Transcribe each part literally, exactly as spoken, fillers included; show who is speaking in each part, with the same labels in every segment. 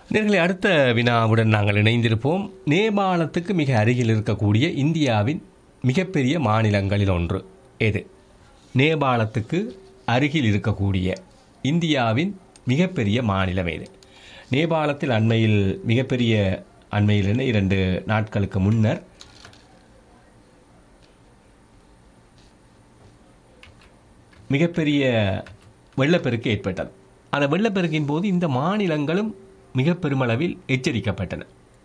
Speaker 1: நேர்களை அடுத்த வினாவுடன் நாங்கள் இணைந்திருப்போம். நேபாளத்துக்கு மிக அருகில் இருக்கக்கூடிய இந்தியாவின் மிகப்பெரிய மாநிலங்களில் ஒன்று எது? நேபாளத்துக்கு அருகில் இருக்கக்கூடிய இந்தியாவின் மிகப்பெரிய மாநிலம் எது? நேபாளத்தில் அண்மையில் மிகப்பெரிய அண்மையில் இரண்டு நாட்களுக்கு முன்னர் மிகப்பெரிய வெள்ளப்பெருக்கு ஏற்பட்டது. அந்த வெள்ளப்பெருக்கின் போது இந்த மாநிலங்களும் மிக பெருமளவில் எச்சரிக்கப்பட்டன.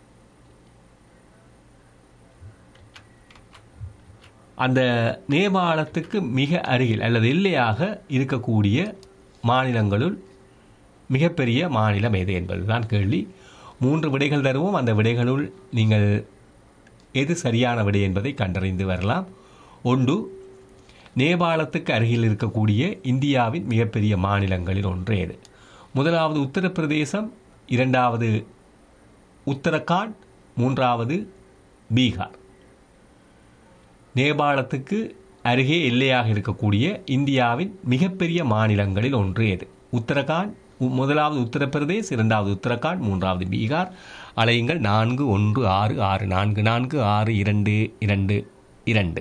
Speaker 1: அந்த நேபாளத்துக்கு மிக அருகில் அல்லது எல்லையாக இருக்கக்கூடிய மாநிலங்களுள் மிகப்பெரிய மாநிலம் எது என்பதுதான் கேள்வி. மூன்று விடைகள் தருவோம். அந்த விடைகளுள் நீங்கள் எது சரியான விடை என்பதை கண்டறிந்து வரலாம். ஒன்று, நேபாளத்துக்கு அருகில் இருக்கக்கூடிய இந்தியாவின் மிகப்பெரிய மாநிலங்களில் ஒன்று எது? முதலாவது உத்தரப்பிரதேசம், இரண்டாவது உத்தரகாண்ட், மூன்றாவது பீகார். நேபாளத்துக்கு அருகே எல்லையாக இருக்கக்கூடிய இந்தியாவின் மிகப்பெரிய மாநிலங்களில் ஒன்று எது? உத்தரகாண்ட், முதலாவது உத்தரப்பிரதேஷ், இரண்டாவது உத்தரகாண்ட், மூன்றாவது பீகார். அலையுங்கள் நான்கு ஒன்று ஆறு ஆறு நான்கு நான்கு ஆறு இரண்டு இரண்டு இரண்டு.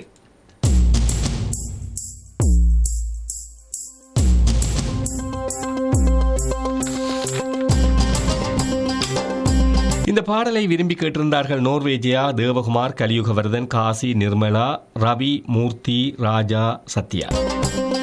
Speaker 1: இந்த பாடலை விரும்பி கேட்டிருந்தார்கள் நோர்வேஜியா, தேவகுமார், கலியுகவர்தன், காசி, நிர்மலா, ரவி, மூர்த்தி, ராஜா, சத்யா.